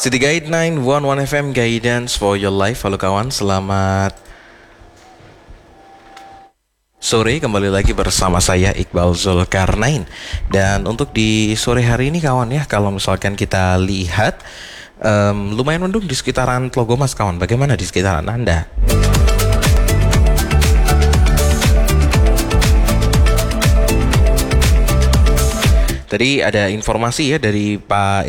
City Guide 911 FM Guidance for your life. Halo kawan, selamat sore, kembali lagi bersama saya Iqbal Zulkarnain. Dan untuk di sore hari ini kawan ya, kalau misalkan kita lihat lumayan mendung di sekitaran Tlogomas kawan. Bagaimana di sekitaran Anda? Tadi ada informasi ya dari Pak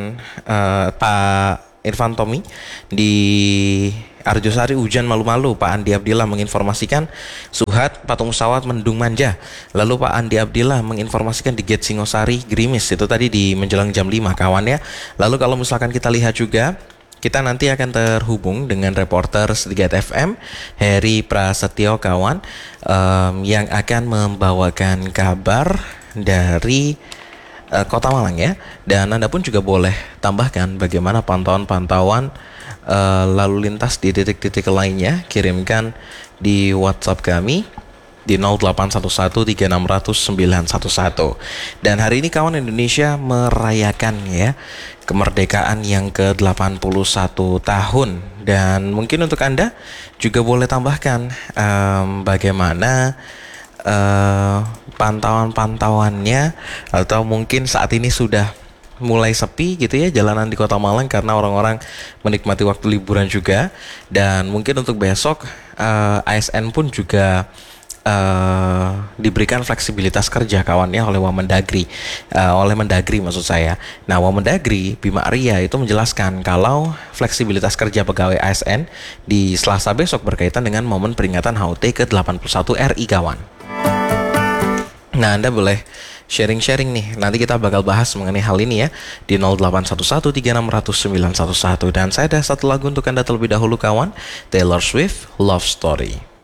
Irfan Tommy di Arjosari, hujan malu-malu. Pak Andi Abdillah menginformasikan Suhat patung pesawat mendung manja. Lalu Pak Andi Abdillah menginformasikan di Gate Singosari gerimis. Itu tadi di menjelang jam 5 kawan ya. Lalu kalau misalkan kita lihat juga, kita nanti akan terhubung dengan reporter City Guide FM Heri Prasetyo kawan, yang akan membawakan kabar dari Kota Malang ya. Dan Anda pun juga boleh tambahkan bagaimana pantauan-pantauan lalu lintas di titik-titik lainnya. Kirimkan di WhatsApp kami di 08113600 911. Dan hari ini kawan, Indonesia merayakan ya kemerdekaan yang ke-81 tahun. Dan mungkin untuk Anda juga boleh tambahkan bagaimana pantauan-pantauannya, atau mungkin saat ini sudah mulai sepi gitu ya jalanan di Kota Malang karena orang-orang menikmati waktu liburan juga. Dan mungkin untuk besok ASN pun juga diberikan fleksibilitas kerja kawan ya oleh Wamendagri, maksud saya. Nah, Wamendagri Bima Arya itu menjelaskan kalau fleksibilitas kerja pegawai ASN di Selasa besok berkaitan dengan momen peringatan HUT ke-81 RI kawan. Nah, Anda boleh sharing-sharing nih. Nanti kita bakal bahas mengenai hal ini ya di 08113600 911. Dan saya ada satu lagu untuk Anda terlebih dahulu kawan, Taylor Swift, Love Story.